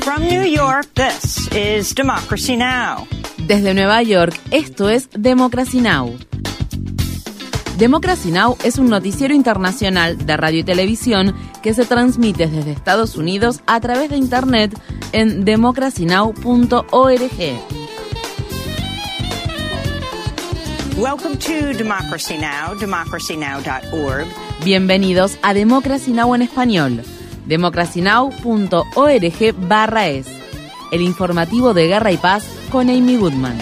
From New York, this is Democracy Now! Desde Nueva York, esto es Democracy Now! Democracy Now! Es un noticiero internacional de radio y televisión que se transmite desde Estados Unidos a través de Internet en democracynow.org. Welcome to Democracy Now!, democracynow.org. Bienvenidos a Democracy Now! En español, democracynow.org/es, el informativo de Guerra y Paz con Amy Goodman.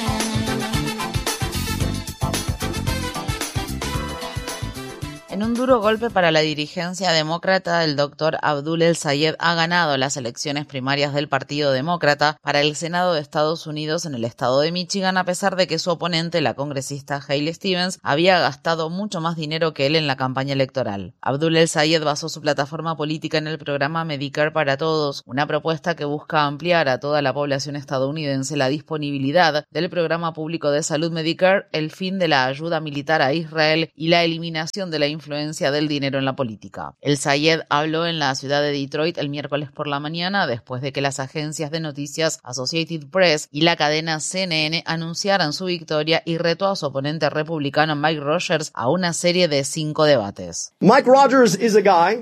En un duro golpe para la dirigencia demócrata, el doctor Abdul El-Sayed ha ganado las elecciones primarias del Partido Demócrata para el Senado de Estados Unidos en el estado de Michigan, a pesar de que su oponente, la congresista Haley Stevens, había gastado mucho más dinero que él en la campaña electoral. Abdul El-Sayed basó su plataforma política en el programa Medicare para Todos, una propuesta que busca ampliar a toda la población estadounidense la disponibilidad del programa público de salud Medicare, el fin de la ayuda militar a Israel y la eliminación de la influencia del dinero en la política. El-Sayed habló en la ciudad de Detroit el miércoles por la mañana después de que las agencias de noticias Associated Press y la cadena CNN anunciaran su victoria y retó a su oponente republicano Mike Rogers a una serie de 5 debates. Mike Rogers is a guy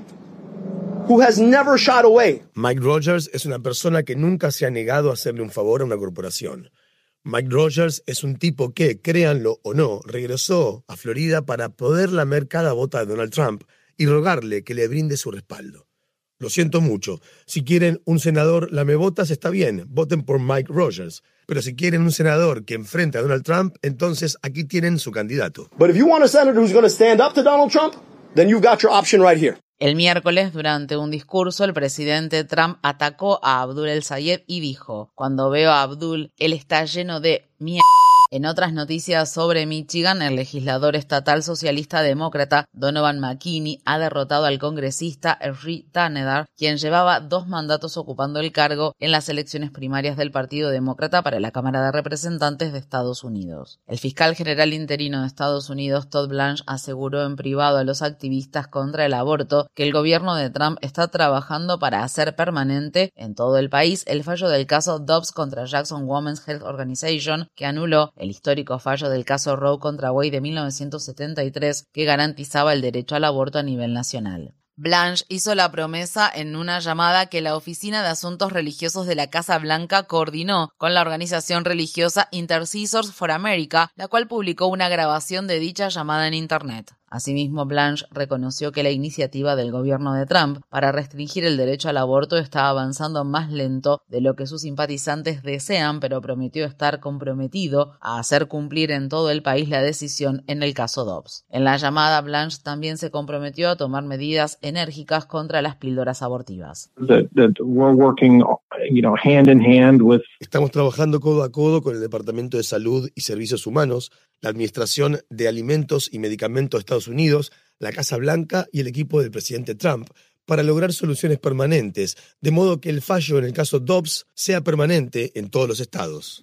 who has never shied away. Mike Rogers es una persona que nunca se ha negado a hacerle un favor a una corporación. Mike Rogers es un tipo que, créanlo o no, regresó a Florida para poder lamer cada bota de Donald Trump y rogarle que le brinde su respaldo. Lo siento mucho. Si quieren un senador lamebotas, está bien, voten por Mike Rogers. Pero si quieren un senador que enfrente a Donald Trump, entonces aquí tienen su candidato. But if you want a senator who's going to stand up to Donald Trump, then you got your option right here. El miércoles, durante un discurso, el presidente Trump atacó a Abdul El-Sayed y dijo: "Cuando veo a Abdul, él está lleno de mierda". En otras noticias sobre Michigan, el legislador estatal socialista demócrata Donovan McKinney ha derrotado al congresista Henry Tanedar, quien llevaba 2 mandatos ocupando el cargo en las elecciones primarias del Partido Demócrata para la Cámara de Representantes de Estados Unidos. El fiscal general interino de Estados Unidos, Todd Blanche, aseguró en privado a los activistas contra el aborto que el gobierno de Trump está trabajando para hacer permanente en todo el país el fallo del caso Dobbs contra Jackson Women's Health Organization, que anuló el histórico fallo del caso Roe contra Wade de 1973, que garantizaba el derecho al aborto a nivel nacional. Blanche hizo la promesa en una llamada que la Oficina de Asuntos Religiosos de la Casa Blanca coordinó con la organización religiosa Intercessors for America, la cual publicó una grabación de dicha llamada en Internet. Asimismo, Blanche reconoció que la iniciativa del gobierno de Trump para restringir el derecho al aborto está avanzando más lento de lo que sus simpatizantes desean, pero prometió estar comprometido a hacer cumplir en todo el país la decisión en el caso Dobbs. En la llamada, Blanche también se comprometió a tomar medidas enérgicas contra las píldoras abortivas. Estamos trabajando codo a codo con el Departamento de Salud y Servicios Humanos, la Administración de Alimentos y Medicamentos de Estados Unidos, la Casa Blanca y el equipo del presidente Trump para lograr soluciones permanentes, de modo que el fallo en el caso Dobbs sea permanente en todos los estados.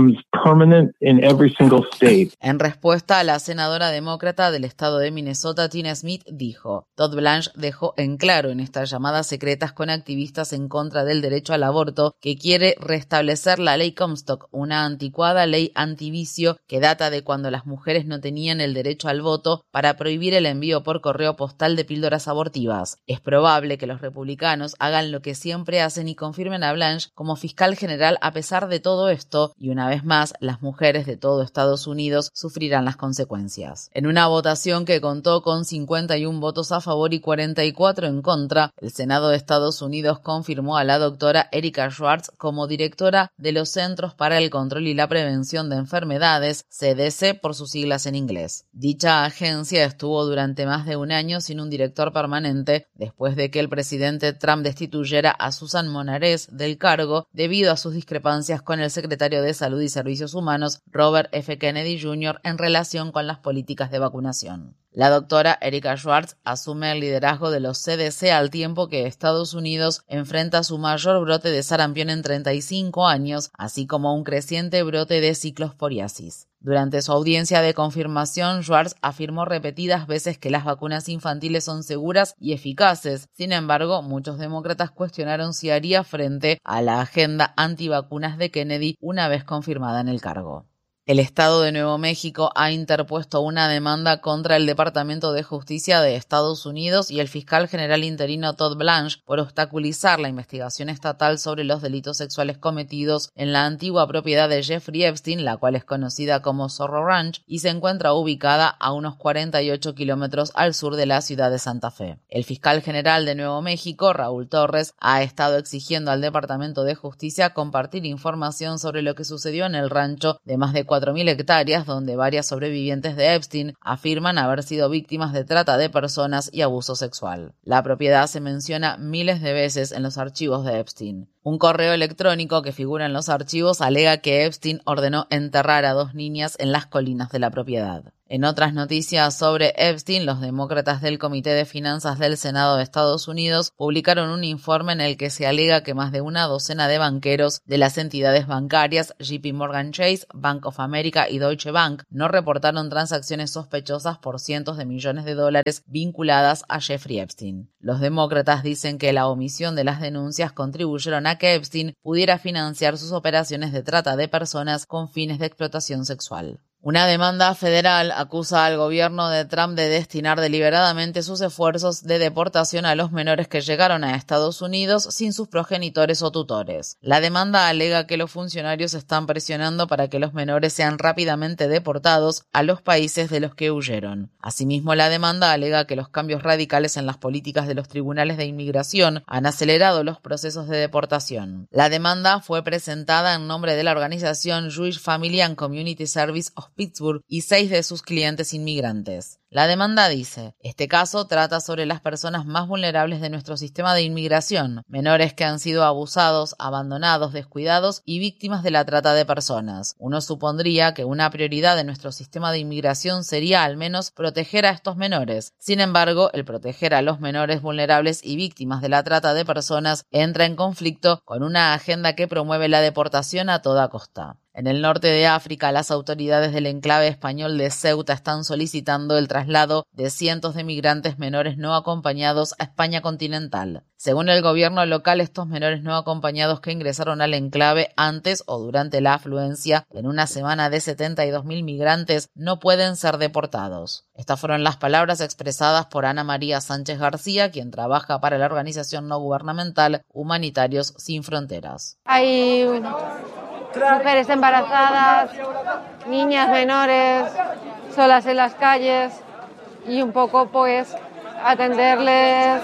En respuesta, la senadora demócrata del estado de Minnesota, Tina Smith, dijo: "Todd Blanche dejó en claro en estas llamadas secretas con activistas en contra del derecho al aborto que quiere restablecer la ley Comstock, una anticuada ley antivicio que data de cuando las mujeres no tenían el derecho al voto, para prohibir el envío por correo postal de píldoras abortivas. Es probable que los republicanos hagan lo que siempre hacen y confirmen a Blanche como fiscal general a pesar de todo esto, y una vez más, las mujeres de todo Estados Unidos sufrirán las consecuencias". En una votación que contó con 51 votos a favor y 44 en contra, el Senado de Estados Unidos confirmó a la doctora Erika Schwartz como directora de los Centros para el Control y la Prevención de Enfermedades, CDC por sus siglas en inglés. Dicha agencia estuvo durante más de un año sin un director permanente, después de que el presidente Trump destituyera a Susan Monares del cargo debido a sus discrepancias con el secretario de Salud y Servicios Humanos, Robert F. Kennedy Jr., en relación con las políticas de vacunación. La doctora Erika Schwartz asume el liderazgo de los CDC al tiempo que Estados Unidos enfrenta su mayor brote de sarampión en 35 años, así como un creciente brote de ciclosporiasis. Durante su audiencia de confirmación, Schwartz afirmó repetidas veces que las vacunas infantiles son seguras y eficaces. Sin embargo, muchos demócratas cuestionaron si haría frente a la agenda antivacunas de Kennedy una vez confirmada en el cargo. El Estado de Nuevo México ha interpuesto una demanda contra el Departamento de Justicia de Estados Unidos y el fiscal general interino Todd Blanche por obstaculizar la investigación estatal sobre los delitos sexuales cometidos en la antigua propiedad de Jeffrey Epstein, la cual es conocida como Zorro Ranch y se encuentra ubicada a unos 48 kilómetros al sur de la ciudad de Santa Fe. El fiscal general de Nuevo México, Raúl Torres, ha estado exigiendo al Departamento de Justicia compartir información sobre lo que sucedió en el rancho de más de 4.000 hectáreas, donde varias sobrevivientes de Epstein afirman haber sido víctimas de trata de personas y abuso sexual. La propiedad se menciona miles de veces en los archivos de Epstein. Un correo electrónico que figura en los archivos alega que Epstein ordenó enterrar a 2 niñas en las colinas de la propiedad. En otras noticias sobre Epstein, los demócratas del Comité de Finanzas del Senado de Estados Unidos publicaron un informe en el que se alega que más de una docena de banqueros de las entidades bancarias JP Morgan Chase, Bank of America y Deutsche Bank no reportaron transacciones sospechosas por cientos de millones de dólares vinculadas a Jeffrey Epstein. Los demócratas dicen que la omisión de las denuncias contribuyeron a que Epstein pudiera financiar sus operaciones de trata de personas con fines de explotación sexual. Una demanda federal acusa al gobierno de Trump de destinar deliberadamente sus esfuerzos de deportación a los menores que llegaron a Estados Unidos sin sus progenitores o tutores. La demanda alega que los funcionarios están presionando para que los menores sean rápidamente deportados a los países de los que huyeron. Asimismo, la demanda alega que los cambios radicales en las políticas de los tribunales de inmigración han acelerado los procesos de deportación. La demanda fue presentada en nombre de la organización Jewish Family and Community Service of Pittsburgh y 6 de sus clientes inmigrantes. La demanda dice: este caso trata sobre las personas más vulnerables de nuestro sistema de inmigración, menores que han sido abusados, abandonados, descuidados y víctimas de la trata de personas. Uno supondría que una prioridad de nuestro sistema de inmigración sería al menos proteger a estos menores. Sin embargo, el proteger a los menores vulnerables y víctimas de la trata de personas entra en conflicto con una agenda que promueve la deportación a toda costa. En el norte de África, las autoridades del enclave español de Ceuta están solicitando el traslado de cientos de migrantes menores no acompañados a España continental. Según el gobierno local, estos menores no acompañados que ingresaron al enclave antes o durante la afluencia en una semana de 72.000 migrantes no pueden ser deportados. Estas fueron las palabras expresadas por Ana María Sánchez García, quien trabaja para la organización no gubernamental Humanitarios Sin Fronteras. Hay mujeres embarazadas, niñas menores, solas en las calles y un poco pues atenderles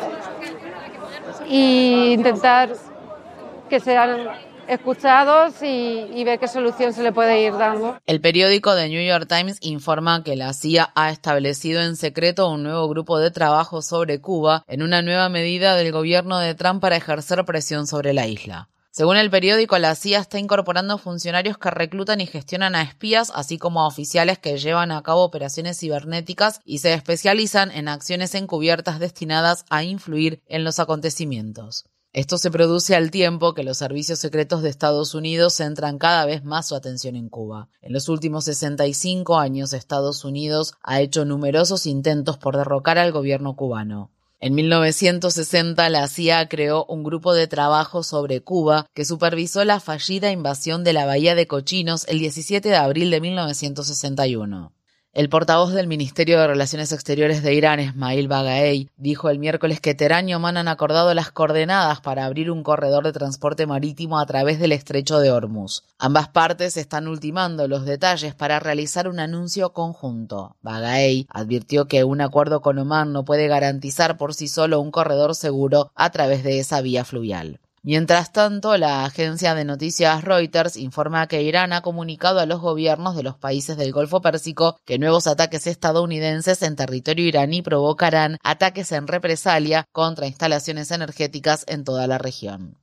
e intentar que sean escuchados y ver qué solución se le puede ir dando. El periódico The New York Times informa que la CIA ha establecido en secreto un nuevo grupo de trabajo sobre Cuba en una nueva medida del gobierno de Trump para ejercer presión sobre la isla. Según el periódico, la CIA está incorporando funcionarios que reclutan y gestionan a espías, así como a oficiales que llevan a cabo operaciones cibernéticas y se especializan en acciones encubiertas destinadas a influir en los acontecimientos. Esto se produce al tiempo que los servicios secretos de Estados Unidos centran cada vez más su atención en Cuba. En los últimos 65 años, Estados Unidos ha hecho numerosos intentos por derrocar al gobierno cubano. En 1960, la CIA creó un grupo de trabajo sobre Cuba que supervisó la fallida invasión de la Bahía de Cochinos el 17 de abril de 1961. El portavoz del Ministerio de Relaciones Exteriores de Irán, Esmail Bagaei, dijo el miércoles que Teherán y Omán han acordado las coordenadas para abrir un corredor de transporte marítimo a través del estrecho de Hormuz. Ambas partes están ultimando los detalles para realizar un anuncio conjunto. Bagaei advirtió que un acuerdo con Omán no puede garantizar por sí solo un corredor seguro a través de esa vía fluvial. Mientras tanto, la agencia de noticias Reuters informa que Irán ha comunicado a los gobiernos de los países del Golfo Pérsico que nuevos ataques estadounidenses en territorio iraní provocarán ataques en represalia contra instalaciones energéticas en toda la región.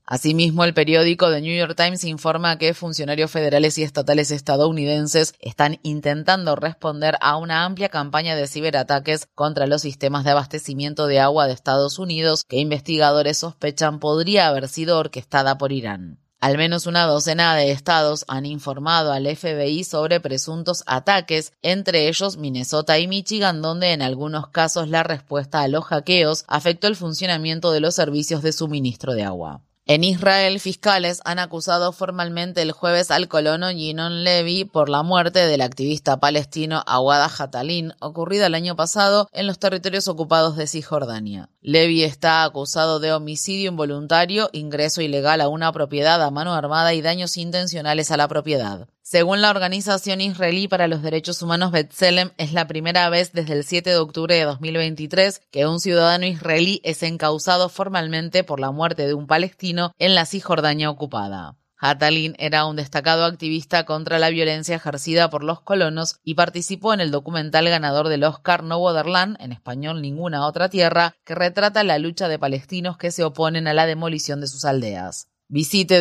Asimismo, el periódico The New York Times informa que funcionarios federales y estatales estadounidenses están intentando responder a una amplia campaña de ciberataques contra los sistemas de abastecimiento de agua de Estados Unidos que investigadores sospechan podría haber sido orquestada por Irán. Al menos una docena de estados han informado al FBI sobre presuntos ataques, entre ellos Minnesota y Michigan, donde en algunos casos la respuesta a los hackeos afectó el funcionamiento de los servicios de suministro de agua. En Israel, fiscales han acusado formalmente el jueves al colono Yinon Levy por la muerte del activista palestino Awad Hatalin, ocurrida el año pasado en los territorios ocupados de Cisjordania. Levy está acusado de homicidio involuntario, ingreso ilegal a una propiedad a mano armada y daños intencionales a la propiedad. Según la Organización Israelí para los Derechos Humanos B'Tselem, es la primera vez desde el 7 de octubre de 2023 que un ciudadano israelí es encausado formalmente por la muerte de un palestino en la Cisjordania ocupada. Hatalin era un destacado activista contra la violencia ejercida por los colonos y participó en el documental ganador del Oscar No Other Land, en español Ninguna Otra Tierra, que retrata la lucha de palestinos que se oponen a la demolición de sus aldeas. Visite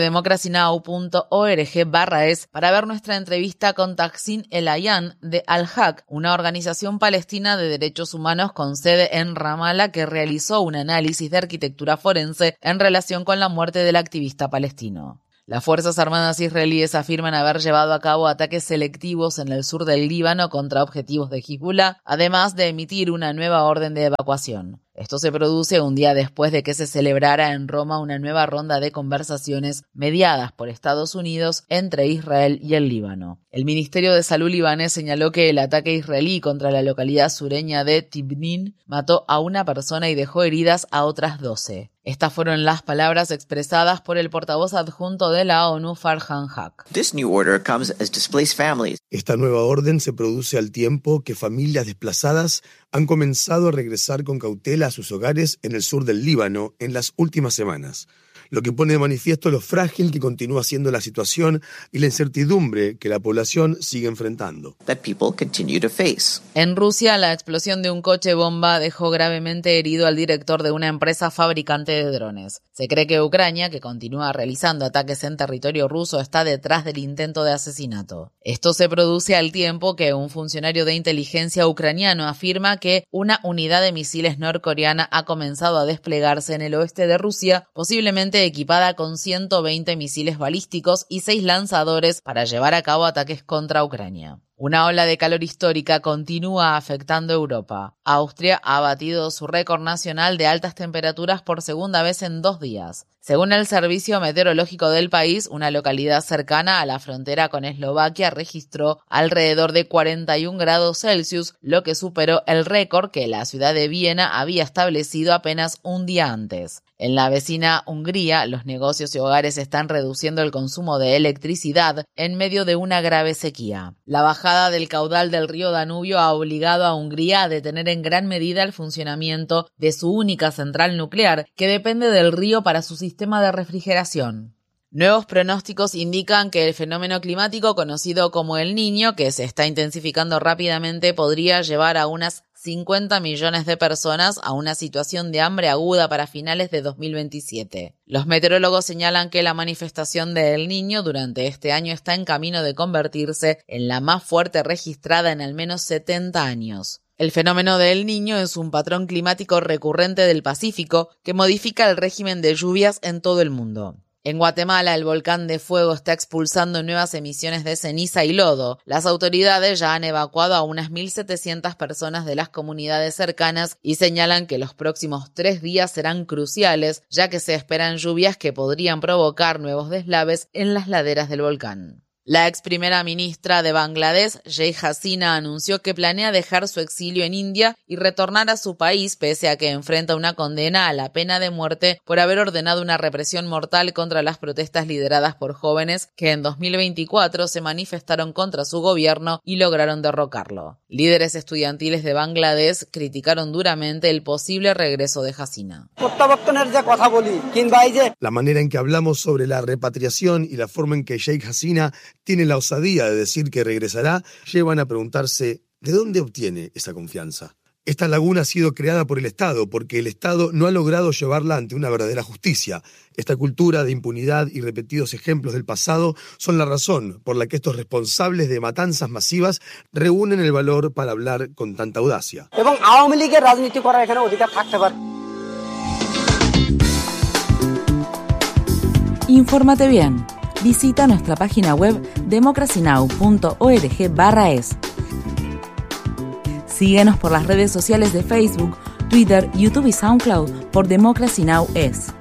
democracynow.org/es para ver nuestra entrevista con Taksin El-Ayan de Al-Haq, una organización palestina de derechos humanos con sede en Ramallah que realizó un análisis de arquitectura forense en relación con la muerte del activista palestino. Las Fuerzas Armadas israelíes afirman haber llevado a cabo ataques selectivos en el sur del Líbano contra objetivos de Hezbollah, además de emitir una nueva orden de evacuación. Esto se produce un día después de que se celebrara en Roma una nueva ronda de conversaciones mediadas por Estados Unidos entre Israel y el Líbano. El Ministerio de Salud libanés señaló que el ataque israelí contra la localidad sureña de Tibnin mató a una persona y dejó heridas a otras 12. Estas fueron las palabras expresadas por el portavoz adjunto de la ONU, Farhan Haq. Esta nueva orden se produce al tiempo que familias desplazadas han comenzado a regresar con cautela a sus hogares en el sur del Líbano en las últimas semanas, lo que pone de manifiesto lo frágil que continúa siendo la situación y la incertidumbre que la población sigue enfrentando. En Rusia, la explosión de un coche bomba dejó gravemente herido al director de una empresa fabricante de drones. Se cree que Ucrania, que continúa realizando ataques en territorio ruso, está detrás del intento de asesinato. Esto se produce al tiempo que un funcionario de inteligencia ucraniano afirma que una unidad de misiles norcoreana ha comenzado a desplegarse en el oeste de Rusia, posiblemente equipada con 120 misiles balísticos y 6 lanzadores para llevar a cabo ataques contra Ucrania. Una ola de calor histórica continúa afectando Europa. Austria ha batido su récord nacional de altas temperaturas por segunda vez en 2 días. Según el Servicio Meteorológico del país, una localidad cercana a la frontera con Eslovaquia registró alrededor de 41 grados Celsius, lo que superó el récord que la ciudad de Viena había establecido apenas un día antes. En la vecina Hungría, los negocios y hogares están reduciendo el consumo de electricidad en medio de una grave sequía. La bajada del caudal del río Danubio ha obligado a Hungría a detener en gran medida el funcionamiento de su única central nuclear, que depende del río para su sistema de refrigeración. Nuevos pronósticos indican que el fenómeno climático conocido como El Niño, que se está intensificando rápidamente, podría llevar a unas 50 millones de personas a una situación de hambre aguda para finales de 2027. Los meteorólogos señalan que la manifestación de El Niño durante este año está en camino de convertirse en la más fuerte registrada en al menos 70 años. El fenómeno de El Niño es un patrón climático recurrente del Pacífico que modifica el régimen de lluvias en todo el mundo. En Guatemala, el volcán de fuego está expulsando nuevas emisiones de ceniza y lodo. Las autoridades ya han evacuado a unas 1.700 personas de las comunidades cercanas y señalan que los próximos 3 días serán cruciales, ya que se esperan lluvias que podrían provocar nuevos deslaves en las laderas del volcán. La ex primera ministra de Bangladesh, Sheikh Hasina, anunció que planea dejar su exilio en India y retornar a su país pese a que enfrenta una condena a la pena de muerte por haber ordenado una represión mortal contra las protestas lideradas por jóvenes que en 2024 se manifestaron contra su gobierno y lograron derrocarlo. Líderes estudiantiles de Bangladesh criticaron duramente el posible regreso de Hasina. La manera en que hablamos sobre la repatriación y la forma en que Sheikh Hasina tiene la osadía de decir que regresará, llevan a preguntarse ¿de dónde obtiene esa confianza? Esta laguna ha sido creada por el Estado, porque el Estado no ha logrado llevarla ante una verdadera justicia. Esta cultura de impunidad y repetidos ejemplos del pasado son la razón por la que estos responsables de matanzas masivas reúnen el valor para hablar con tanta audacia. Infórmate bien. Visita nuestra página web democracynow.org/es. Síguenos por las redes sociales de Facebook, Twitter, YouTube y SoundCloud por Democracy Now! Es.